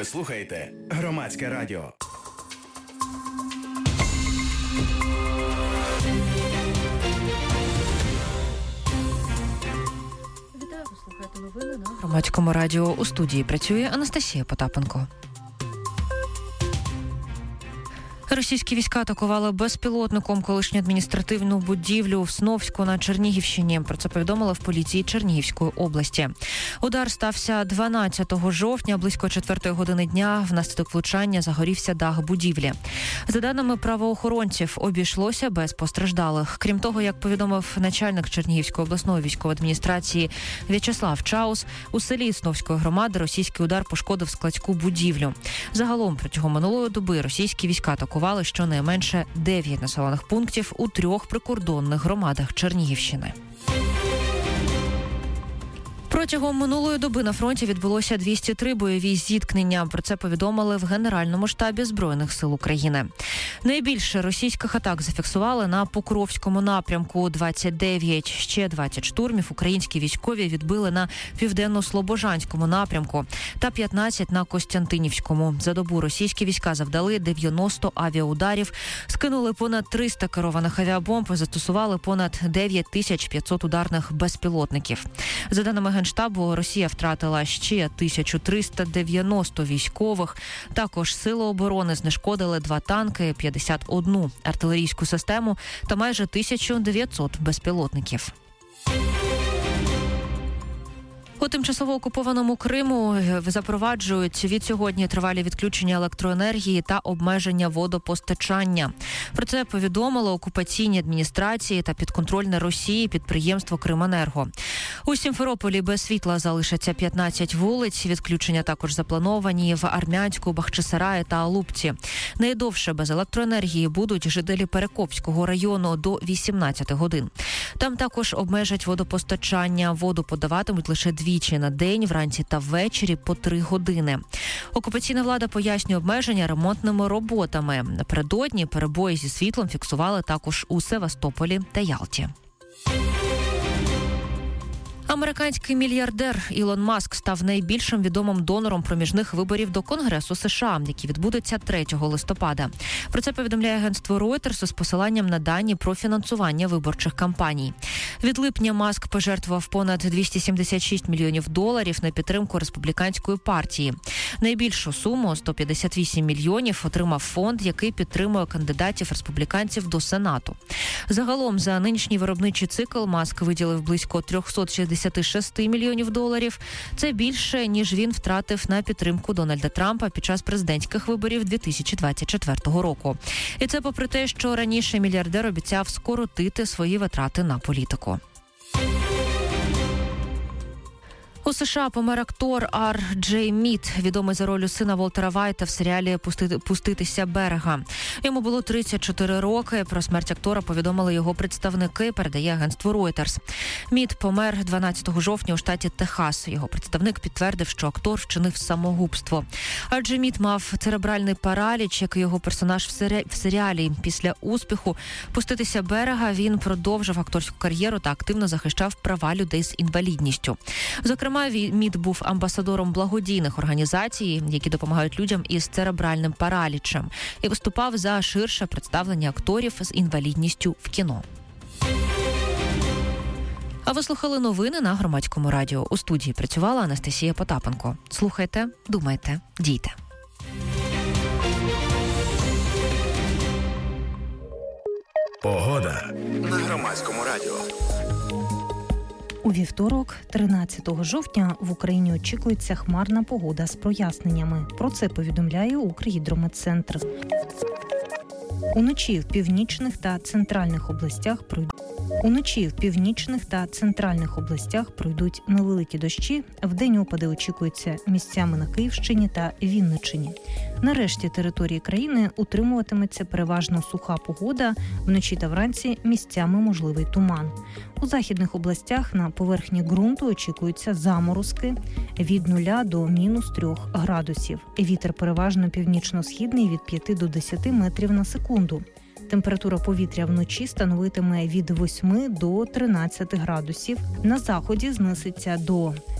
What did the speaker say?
слухаєте Громадське радіо. Вітаю, ви слухаєте новини на Громадському радіо. У студії працює Анастасія Потапенко. Російські війська атакували безпілотником колишню адміністративну будівлю в Сновську на Чернігівщині. Про це повідомили в поліції Чернігівської області. Удар стався 12 жовтня, близько 4 години дня. Внаслідок влучання загорівся дах будівлі. За даними правоохоронців, обійшлося без постраждалих. Крім того, як повідомив начальник Чернігівської обласної військової адміністрації В'ячеслав Чаус, у селі Сновської громади російський удар пошкодив складську будівлю. Загалом протягом минулої доби російські війська атакували щонайменше 9 населених пунктів у 3 прикордонних громадах Чернігівщини. Протягом минулої доби на фронті відбулося 203 бойові зіткнення. Про це повідомили в Генеральному штабі Збройних сил України. Найбільше російських атак зафіксували на Покровському напрямку – 29. Ще 20 штурмів українські військові відбили на Південно-Слобожанському напрямку та 15 на Костянтинівському. За добу російські війська завдали 90 авіаударів, скинули понад 300 керованих авіабомб і застосували понад 9500 ударних безпілотників. За даними Генштабу, Росія втратила ще 1390 військових. Також Сили оборони знешкодили 2 танки, 51 артилерійську систему та майже 1900 безпілотників. У тимчасово окупованому Криму запроваджують від сьогодні тривалі відключення електроенергії та обмеження водопостачання. Про це повідомили окупаційні адміністрації та підконтрольне Росії підприємство «Крименерго». У Сімферополі без світла залишаться 15 вулиць. Відключення також заплановані в Армянську, Бахчисараї та Алупці. Найдовше без електроенергії будуть жителі Перекопського району до 18 годин. Там також обмежать водопостачання. Воду подаватимуть лише двічі на день, вранці та ввечері по 3 години. Окупаційна влада пояснює обмеження ремонтними роботами. Напередодні перебої зі світлом фіксували також у Севастополі та Ялті. Американський мільярдер Ілон Маск став найбільшим відомим донором проміжних виборів до Конгресу США, які відбудуться 3 листопада. Про це повідомляє агентство Reuters з посиланням на дані про фінансування виборчих кампаній. Від липня Маск пожертвував понад $276 мільйонів на підтримку республіканської партії. Найбільшу суму – 158 мільйонів отримав фонд, який підтримує кандидатів республіканців до Сенату. Загалом за нинішній виробничий цикл Маск виділив близько $366 мільйонів. Це більше, ніж він втратив на підтримку Дональда Трампа під час президентських виборів 2024 року. І це попри те, що раніше мільярдер обіцяв скоротити свої витрати на політику. У США помер актор Ар Джей Мід, відомий за ролью сина Волтера Вайта в серіалі «Пуститися берега». Йому було 34 роки. Про смерть актора повідомили його представники, передає агентство Reuters. Мід помер 12 жовтня у штаті Техас. Його представник підтвердив, що актор вчинив самогубство. Ар Джей Мід мав церебральний параліч, як і його персонаж в серіалі. Після успіху «Пуститися берега» він продовжив акторську кар'єру та активно захищав права людей з інвалідністю. Зокрема, Мід був амбасадором благодійних організацій, які допомагають людям із церебральним паралічем, і виступав за ширше представлення акторів з інвалідністю в кіно. А ви слухали новини на Громадському радіо. У студії працювала Анастасія Потапенко. Слухайте, думайте, дійте. Погода на Громадському радіо. У вівторок, 13 жовтня, в Україні очікується хмарна погода з проясненнями. Про це повідомляє Укргідрометцентр. Уночі в північних та центральних областях пройдуть невеликі дощі. Вдень опади очікуються місцями на Київщині та Вінниччині. На решті території країни утримуватиметься переважно суха погода. Вночі та вранці місцями можливий туман. У західних областях на поверхні ґрунту очікуються заморозки від 0 до мінус 3 градусів. Вітер переважно північно-східний від 5 до 10 метрів на секунду. Температура повітря вночі становитиме від 8 до 13 градусів. На заході знизиться до